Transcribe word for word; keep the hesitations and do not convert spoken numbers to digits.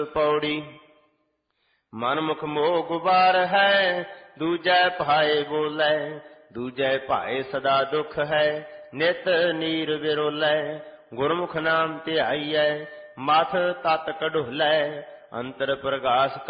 पौड़ी मन मुख मोह गुबार है, दूजै भाए बोलै, दूजै भाए सदा दुख है, नित नीर विरोलै। गुरमुख नाम ध्याईयै, मथ तत कढोलै, अंतर प्रगास